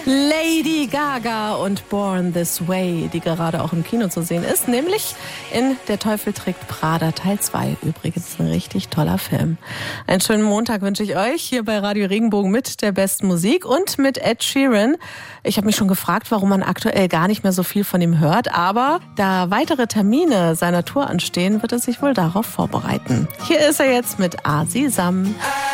Lady Gaga und Born This Way, die gerade auch im Kino zu sehen ist, nämlich in Der Teufel trägt Prada Teil 2. Übrigens ein richtig toller Film. Einen schönen Montag wünsche ich euch hier bei Radio Regenbogen mit der besten Musik und mit Ed Sheeran. Ich habe mich schon gefragt, warum man aktuell gar nicht mehr so viel von ihm hört, aber da weitere Termine seiner Tour anstehen, wird er sich wohl darauf vorbereiten. Hier ist er jetzt mit Asisam.